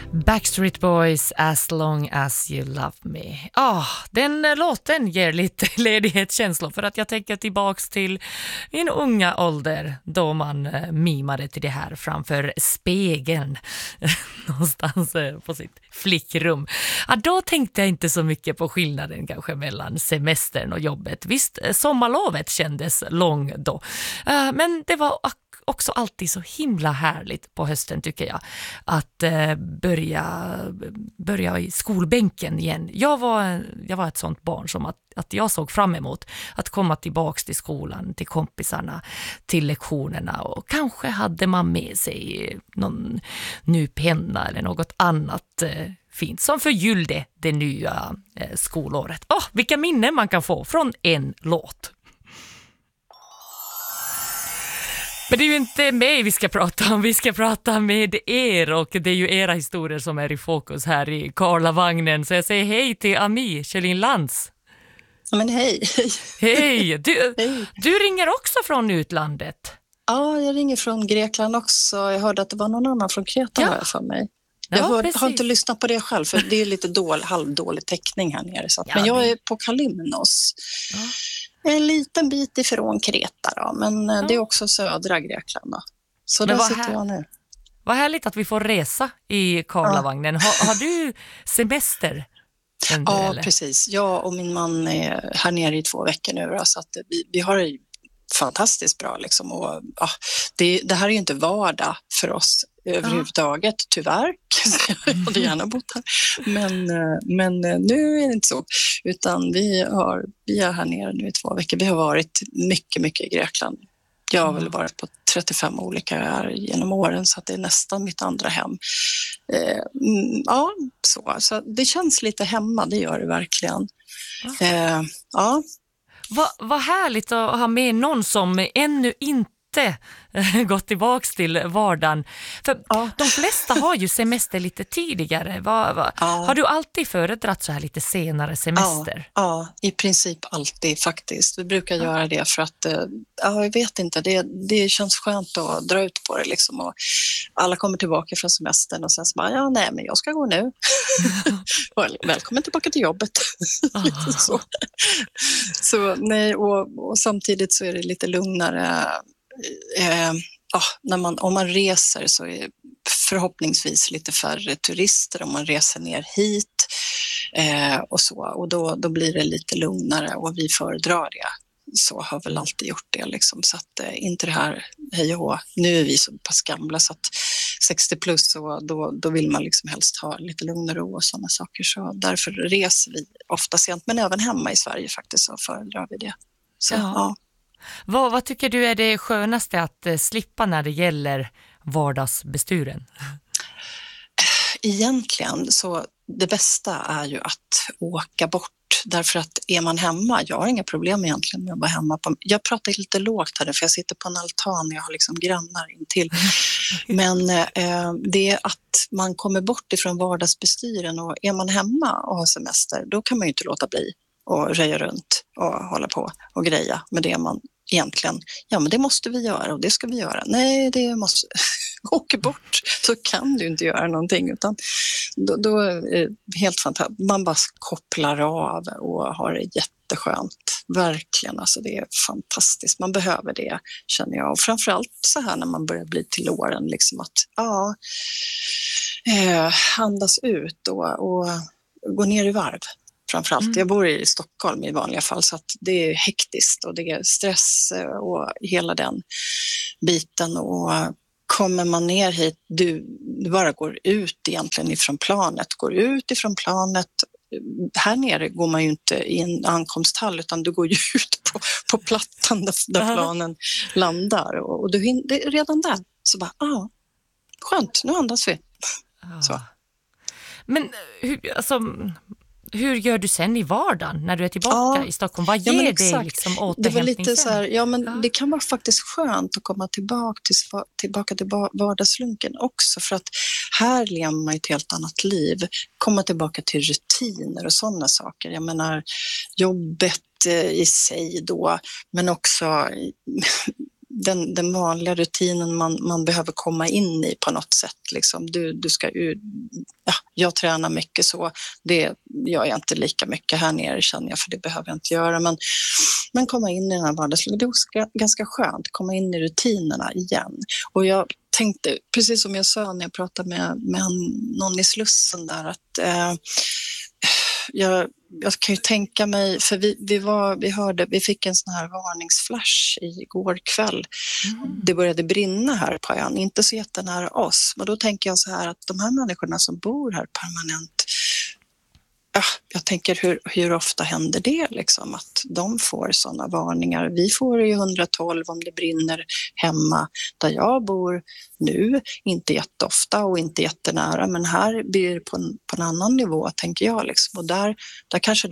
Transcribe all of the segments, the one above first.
Backstreet Boys, As long as you love me. Den låten ger lite ledighetskänslor för att jag tänker tillbaks till min unga ålder då man mimade till det här framför spegeln någonstans på sitt flickrum. Då tänkte jag inte så mycket på skillnaden kanske mellan semestern och jobbet. Visst, sommarlovet kändes lång då, men det var också alltid så himla härligt på hösten tycker jag att börja i skolbänken igen. Jag var ett sånt barn som att jag såg fram emot att komma tillbaks till skolan, till kompisarna, till lektionerna, och kanske hade man med sig någon ny penna eller något annat fint som förgyllde det nya skolåret. Vilka minnen man kan få från en låt. Men det är ju inte mig vi ska prata om, vi ska prata med er, och det är ju era historier som är i fokus här i Karlavagnen. Så jag säger hej till Ami Kjellin Lantz. Men hej. Hej, du ringer också från utlandet. Ja, jag ringer från Grekland också. Jag hörde att det var någon annan från Kreta här för mig. Jag har inte lyssnat på det själv för det är lite halvdålig täckning här nere. Så men jag är på Kalymnos. Ja. En liten bit ifrån Kreta då, men det är också södra Grekland då. Så där sitter jag nu. Vad härligt att vi får resa i Karlavagnen. Har du semester? Ja, precis. Jag och min man är här nere i 2 veckor nu då, så att vi har det fantastiskt bra liksom. Och, det här är ju inte vardag för oss överhuvudtaget, tyvärr. Jag hade gärna bott här. Men nu är det inte så. Utan vi är här nere nu i 2 veckor. Vi har varit mycket i Grekland. Jag har väl varit på 35 olika öar genom åren, så att det är nästan mitt andra hem. Så det känns lite hemma, det gör det verkligen. Vad härligt att ha med någon som ännu inte gått tillbaks till vardagen. För de flesta har ju semester lite tidigare. Har du alltid föredragit så här lite senare semester? Ja, i princip alltid faktiskt. Vi brukar göra det för att, jag vet inte, det känns skönt att dra ut på det liksom. Och alla kommer tillbaka från semestern och sen så bara, men jag ska gå nu. Välkommen tillbaka till jobbet. Så nej, och samtidigt så är det lite lugnare. Om man reser så är förhoppningsvis lite färre turister om man reser ner hit och så, och då blir det lite lugnare och vi föredrar det. Så har väl alltid gjort det liksom, så att inte det här hej och hå. Nu är vi så pass gamla så att 60 plus, och då vill man liksom helst ha lite lugn och ro och sådana saker, så därför reser vi ofta sent, men även hemma i Sverige faktiskt så föredrar vi det. Så, Vad tycker du är det skönaste att slippa när det gäller vardagsbestyren? Egentligen så det bästa är ju att åka bort, därför att är man hemma, jag har inga problem egentligen med att vara hemma. Jag pratar lite lågt här för jag sitter på en altan och jag har liksom grannar intill. Men det är att man kommer bort ifrån vardagsbestyren, och är man hemma och har semester, då kan man ju inte låta bli och röja runt och hålla på och greja med det man egentligen, men det måste vi göra och det ska vi göra. Nej, det måste åka bort, så kan du inte göra någonting, utan då är det helt fantastiskt. Man bara kopplar av och har det jätteskönt. Verkligen, alltså det är fantastiskt. Man behöver det, känner jag. Och framförallt så här när man börjar bli till åren, liksom att andas ut och gå ner i varv. Framförallt. Jag bor i Stockholm i vanliga fall, så att det är hektiskt och det är stress och hela den biten. Och kommer man ner hit, du bara går ut egentligen ifrån planet. Här nere går man ju inte i en ankomsthall, utan du går ju ut på plattan där planen landar. Och du hinner redan där. Så bara, skönt, nu andas vi. Så. Men hur gör du sen i vardagen när du är tillbaka i Stockholm? Vad ger det liksom återhämtning? Det var lite så här, det kan vara faktiskt skönt att komma tillbaka till vardagslunken också, för att här lever man ett helt annat liv. Komma tillbaka till rutiner och sådana saker. Jag menar, jobbet i sig då, men också den vanliga rutinen man behöver komma in i på något sätt. Liksom. Du ska jag tränar mycket så. Det gör jag inte lika mycket här nere känner jag, för det behöver jag inte göra. Men komma in i den här vardagslivet, det är ganska skönt. Komma in i rutinerna igen. Och jag tänkte, precis som jag sa när jag pratade med någon i Slussen där, att jag kan ju tänka mig, för vi fick en sån här varningsflash igår kväll. Det började brinna här på ön, inte så jättenära oss. Men då tänker jag så här att de här människorna som bor här permanent, jag tänker hur ofta händer det liksom, att de får sådana varningar. Vi får ju 112 om det brinner hemma där jag bor nu, inte jätteofta och inte jättenära, men här blir det på en annan nivå tänker jag liksom. Och där kanske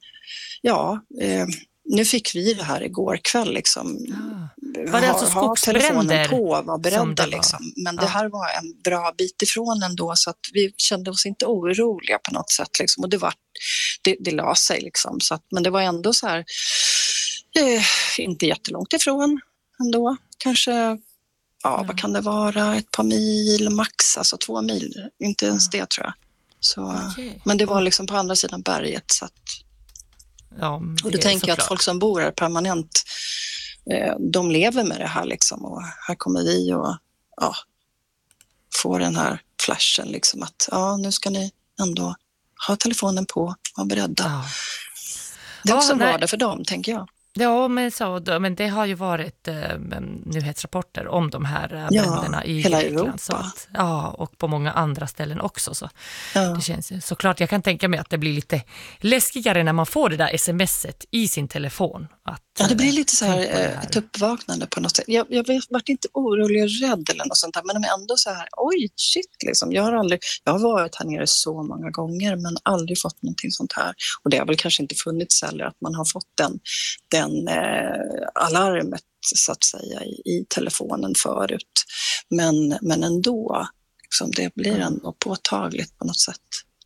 nu fick vi det här igår kväll liksom. Var det alltså skogsbränder på, var beredda liksom. Men det här var en bra bit ifrån ändå, så att vi kände oss inte oroliga på något sätt liksom. Och det la sig liksom, så att, men det var ändå så här inte jättelångt ifrån ändå, kanske vad kan det vara, ett par mil max, alltså 2 mil, inte ens det tror jag. Så, men det var liksom på andra sidan berget, så att och då tänker jag att folk som bor här permanent, de lever med det här liksom, och här kommer vi och får den här flashen liksom, att nu ska ni ändå ha telefonen på, vara beredda. Det är också en vardag för dem, tänker jag. Ja, men det har ju varit nyhetsrapporter om de här bränderna i hela Grekland. Europa. Så att, och på många andra ställen också. Så. Det känns såklart, jag kan tänka mig att det blir lite läskigare när man får det där smset i sin telefon. Det blir lite så här ett uppvaknande på något sätt. Jag varit inte orolig och rädd eller något sånt där, men ändå så här, oj, shit liksom. Jag har varit här nere så många gånger men aldrig fått någonting sånt här. Och det har väl kanske inte funnits heller att man har fått den alarmet så att säga i telefonen förut. Men ändå, liksom, det blir ändå påtagligt på något sätt.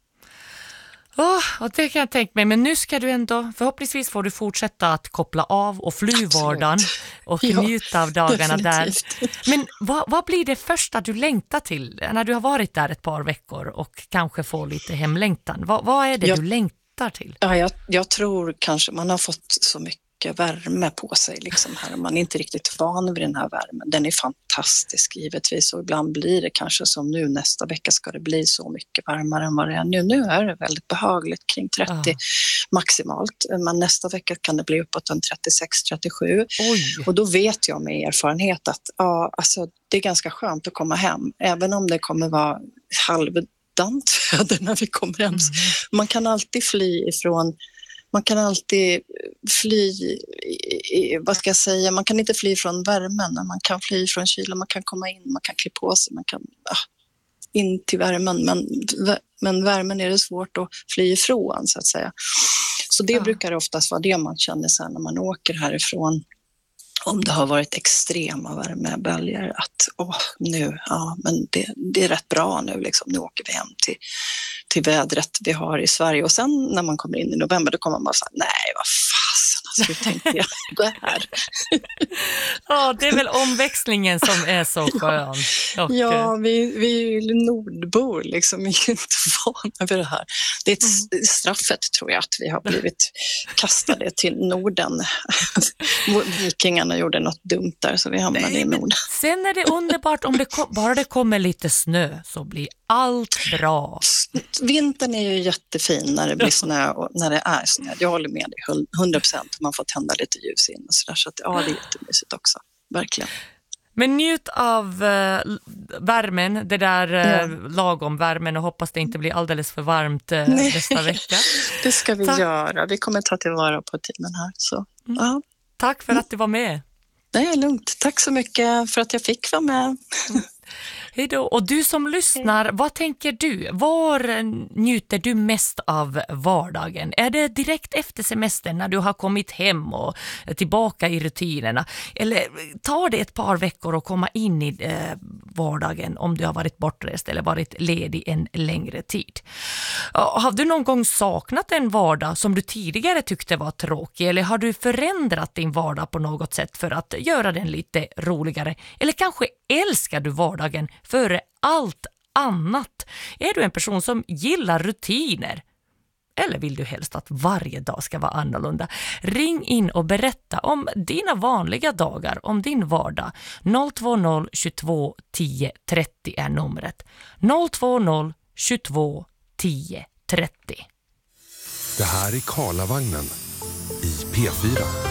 Och det kan jag tänka mig, men nu ska du ändå, förhoppningsvis får du fortsätta att koppla av och fly vardagen och njuta av dagarna definitivt. Där. Men vad blir det första du längtar till när du har varit där ett par veckor och kanske får lite hemlängtan? Vad är det du längtar till? Ja, jag tror kanske man har fått så mycket värme på sig liksom här. Man är inte riktigt van vid den här värmen. Den är fantastisk givetvis, och ibland blir det kanske som nu, nästa vecka ska det bli så mycket varmare än vad det är nu. Nu är det väldigt behagligt kring 30 maximalt, men nästa vecka kan det bli uppåt en 36-37. Och då vet jag med erfarenhet att alltså, det är ganska skönt att komma hem, även om det kommer vara halvdant väder när vi kommer hem. Man kan alltid fly ifrån. Man kan alltid vad ska jag säga, man kan inte fly från värmen, man kan fly från kylan, man kan komma in, man kan klä på sig, man kan in till värmen, men värmen är det svårt att fly ifrån så att säga. Så det brukar oftast vara det man känner sen när man åker härifrån, om det har varit extrema värmeböljor, att men det är rätt bra nu liksom. Nu åker vi hem till vädret vi har i Sverige, och sen när man kommer in i november då kommer man bara säga, nej vad fasen, alltså, hur tänkte jag det här? Det är väl omväxlingen som är så skön. Vi är ju nordbor liksom, vi är inte vana vid det här. Det är ett straffet tror jag, att vi har blivit kastade till Norden. Vikingarna gjorde något dumt där, så vi hamnade i Norden. Sen är det underbart om bara det kommer lite snö, så blir allt bra. Vintern är ju jättefin när det blir snö och när det är snö. Jag håller med dig 100%. Man får tända lite ljus in och sådär, så att det är jättemysigt också, verkligen. Men njut av värmen, det där lagom värmen, och hoppas det inte blir alldeles för varmt nästa vecka. Det ska vi göra. Vi kommer ta tillvara på tiden här. Så. Tack för att du var med. Det är lugnt. Tack så mycket för att jag fick vara med. Hej då. Och du som lyssnar, vad tänker du? Var njuter du mest av vardagen? Är det direkt efter semestern när du har kommit hem och tillbaka i rutinerna? Eller tar det ett par veckor att komma in i vardagen om du har varit bortrest eller varit ledig en längre tid? Har du någon gång saknat en vardag som du tidigare tyckte var tråkig, eller har du förändrat din vardag på något sätt för att göra den lite roligare? Eller kanske älskar du vardagen före allt annat? Är du en person som gillar rutiner? Eller vill du helst att varje dag ska vara annorlunda? Ring in och berätta om dina vanliga dagar, om din vardag. 020 22 10 30 är numret. 020 22 10 30. Det här är Karlavagnen i P4.